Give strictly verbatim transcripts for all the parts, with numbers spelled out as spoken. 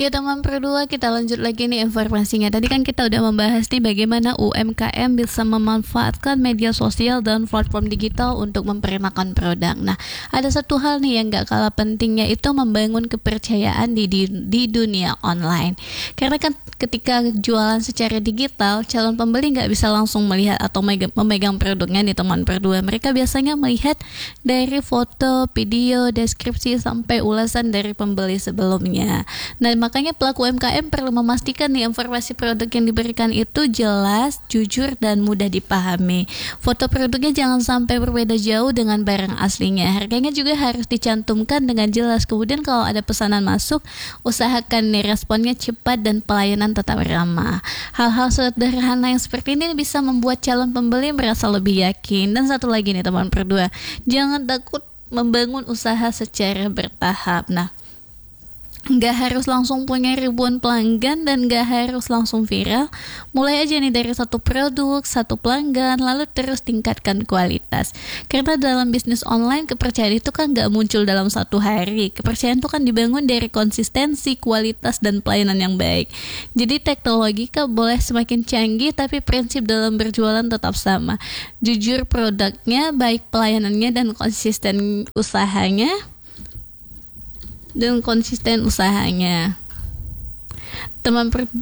Ya teman berdua, kita lanjut lagi nih informasinya. Tadi kan kita udah membahas nih bagaimana U M K M bisa memanfaatkan media sosial dan platform digital untuk memperkenalkan produk. Nah, ada satu hal nih yang gak kalah pentingnya, itu membangun kepercayaan di, di, di dunia online. Karena kan ketika jualan secara digital, calon pembeli gak bisa langsung melihat atau memegang produknya nih teman berdua. Mereka biasanya melihat dari foto, video, deskripsi, sampai ulasan dari pembeli sebelumnya. Nah, makanya pelaku U M K M perlu memastikan nih informasi produk yang diberikan itu jelas, jujur, dan mudah dipahami. Foto produknya jangan sampai berbeda jauh dengan barang aslinya. Harganya juga harus dicantumkan dengan jelas. Kemudian kalau ada pesanan masuk, usahakan nih responnya cepat dan pelayanan tetap ramah. Hal-hal sederhana yang seperti ini bisa membuat calon pembeli merasa lebih yakin. Dan satu lagi nih teman berdua, jangan takut membangun usaha secara bertahap. Nah, nggak harus langsung punya ribuan pelanggan dan nggak harus langsung viral. Mulai aja nih dari satu produk, satu pelanggan, lalu terus tingkatkan kualitas. Karena dalam bisnis online, kepercayaan itu kan nggak muncul dalam satu hari. Kepercayaan itu kan dibangun dari konsistensi, kualitas, dan pelayanan yang baik. Jadi teknologi kan boleh semakin canggih, tapi prinsip dalam berjualan tetap sama. Jujur produknya, baik pelayanannya, dan konsisten usahanya. dan konsisten usahanya. Teman per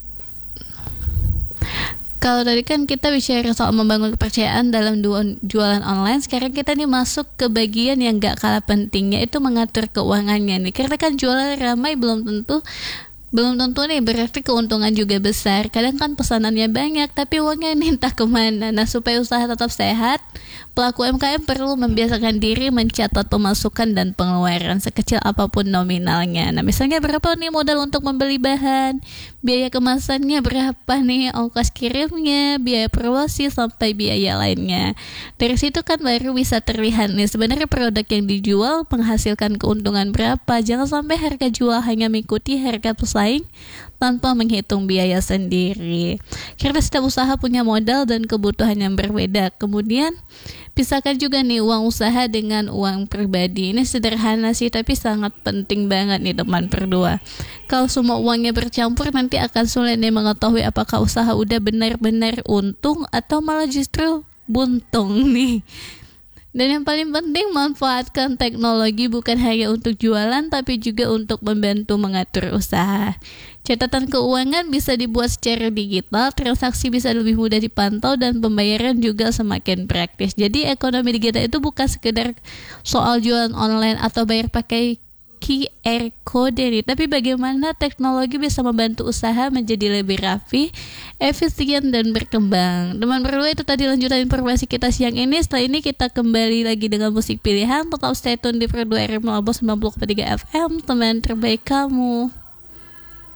Kalau tadi kan kita bicara soal membangun kepercayaan dalam jualan online, sekarang kita nih masuk ke bagian yang gak kalah pentingnya, itu mengatur keuangannya nih. Karena kan jualan ramai belum tentu belum tentu nih berarti keuntungan juga besar. Kadang kan pesanannya banyak tapi uangnya ini entah kemana. Nah, supaya usaha tetap sehat, pelaku U M K M perlu membiasakan diri mencatat pemasukan dan pengeluaran sekecil apapun nominalnya. Nah, misalnya berapa nih modal untuk membeli bahan, biaya kemasannya berapa nih, ongkos kirimnya, biaya promosi, sampai biaya lainnya. Dari situ kan baru bisa terlihat nih sebenarnya produk yang dijual menghasilkan keuntungan berapa. Jangan sampai harga jual hanya mengikuti harga pesaing tanpa menghitung biaya sendiri. Karena setiap usaha punya modal dan kebutuhan yang berbeda. Kemudian pisahkan juga nih uang usaha dengan uang pribadi. Ini sederhana sih tapi sangat penting banget nih teman berdua. Kalau semua uangnya bercampur, nanti akan sulit nih mengetahui apakah usaha udah benar-benar untung atau malah justru buntung nih. Dan yang paling penting, manfaatkan teknologi bukan hanya untuk jualan, tapi juga untuk membantu mengatur usaha. Catatan keuangan bisa dibuat secara digital, transaksi bisa lebih mudah dipantau, dan pembayaran juga semakin praktis. Jadi ekonomi digital itu bukan sekedar soal jualan online atau bayar pakai Q R code nih, tapi bagaimana teknologi bisa membantu usaha menjadi lebih rapi, efisien, dan berkembang. Teman berdua, itu tadi lanjutan informasi kita siang ini. Setelah ini kita kembali lagi dengan musik pilihan. Tetap stay tune di Perdua R M Labos sembilan puluh tiga F M, teman terbaik kamu.